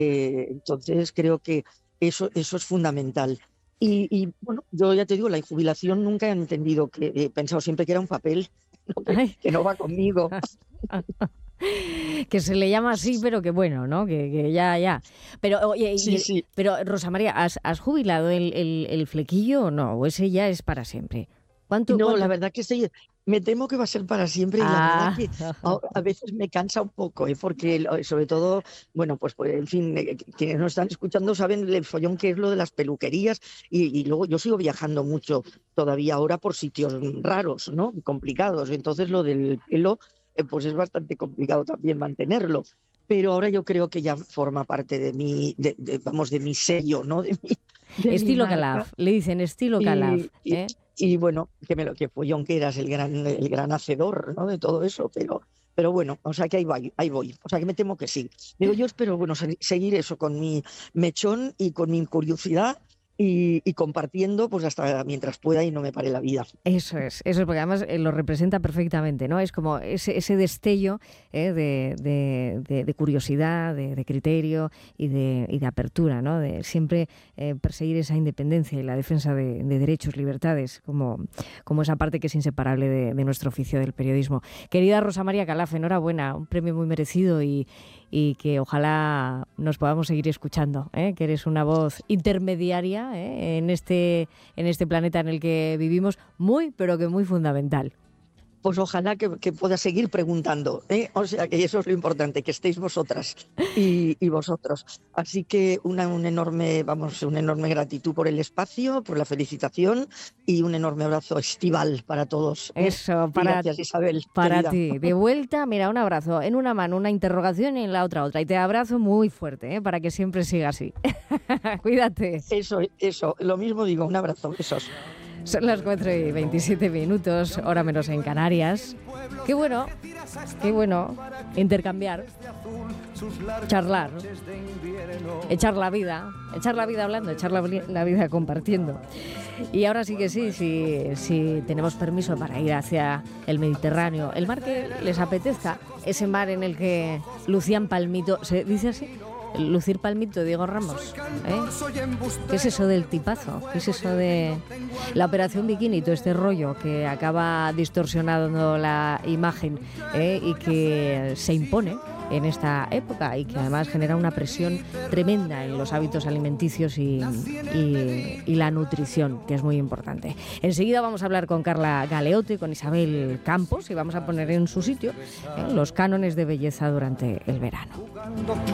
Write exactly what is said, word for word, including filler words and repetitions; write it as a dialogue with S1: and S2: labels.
S1: Eh, entonces creo que eso, eso es fundamental. Y, y bueno, yo ya te digo, la jubilación nunca he entendido, que he pensado siempre que era un papel que,
S2: Ay.
S1: que no va conmigo.
S2: Que se le llama así, pero que bueno, ¿no? Que, que ya, ya. Pero, oye, y
S1: Sí,
S2: el-
S1: sí.
S2: pero Rosa María, ¿has, has jubilado el, el- el flequillo o no? ¿O ese ya es para siempre? ¿Cuánto,
S1: No, la
S2: cuánto?
S1: verdad que sí, me temo que va a ser para siempre y la verdad
S2: Ah,
S1: que a, a veces me cansa un poco, ¿eh? Porque lo- sobre todo, bueno, pues, pues, en fin, eh, quienes nos están escuchando saben el follón que es lo de las peluquerías y, y luego yo sigo viajando mucho todavía ahora por sitios raros, ¿no? Complicados. Entonces lo del pelo, eh, pues es bastante complicado también mantenerlo. Pero ahora yo creo que ya forma parte de mi, de, de- vamos, de mi sello, ¿no? De mi, de mi
S2: estilo
S1: marca.
S2: Calaf, le dicen estilo Calaf,
S1: Y, y,
S2: ¿eh?
S1: y bueno, que me lo que fue John, que eras el gran, el gran hacedor, ¿no? De todo eso, pero, pero bueno, o sea que ahí voy, ahí voy. O sea que me temo que sí. Digo, yo espero, bueno, se- seguir eso con mi mechón y con mi curiosidad y, y compartiendo, pues hasta mientras pueda y no me pare la vida.
S2: Eso es, eso es, porque además eh, lo representa perfectamente, ¿no? Es como ese, ese destello eh, de, de- de- de curiosidad, de, de criterio y de, y de apertura, ¿no? De siempre eh, perseguir esa independencia y la defensa de, de derechos, libertades, como, como esa parte que es inseparable de, de nuestro oficio del periodismo. Querida Rosa María Calaf, enhorabuena, un premio muy merecido y, y que ojalá nos podamos seguir escuchando, ¿eh? Que eres una voz intermediaria ¿eh? en este, en este planeta en el que vivimos, muy, pero que muy fundamental.
S1: Pues ojalá que, que pueda seguir preguntando, ¿eh? O sea, que eso es lo importante, que estéis vosotras y, y vosotros. Así que una un enorme, vamos, una enorme gratitud por el espacio, por la felicitación y un enorme abrazo estival para todos, ¿eh?
S2: Eso,
S1: Y
S2: para,
S1: gracias, Isabel,
S2: para
S1: querida.
S2: ti. De vuelta, mira, un abrazo. En una mano una interrogación y en la otra otra. Y te abrazo muy fuerte, ¿eh? Para que siempre siga así. Cuídate.
S1: Eso, eso, lo mismo digo, un abrazo, besos.
S2: Son las cuatro y veintisiete minutos, hora menos en Canarias. Qué bueno, qué bueno intercambiar, charlar, echar la vida, echar la vida hablando, echar la, la vida compartiendo. Y ahora sí que sí, sí, sí tenemos permiso para ir hacia el Mediterráneo, el mar que les apetezca, ese mar en el que lucían palmito, ¿se dice así? Lucir palmito, Diego Ramos, ¿eh? ¿Qué es eso del tipazo? ¿Qué es eso de la operación bikini, todo este rollo que acaba distorsionando la imagen ¿eh? y que se impone en esta época y que además genera una presión tremenda en los hábitos alimenticios y, y, y la nutrición, que es muy importante. Enseguida vamos a hablar con Carla Galeotti, con Isabel Campos y vamos a poner en su sitio ¿eh? los cánones de belleza durante el verano.